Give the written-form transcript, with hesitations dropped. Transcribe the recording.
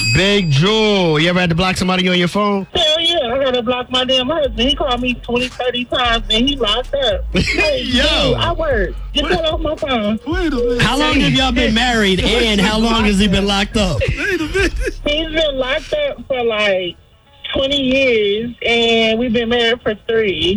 Big Jewel. You ever had to block somebody on your phone? Hell yeah, I gotta block my damn husband. He called me 20, 30 times and he locked up. Hey, Yo. dude, I work. Get that off my phone. Wait a minute. How long have y'all been married and how long has he been locked up? Wait a minute. He's been locked up for like 20 years and we've been married for 3.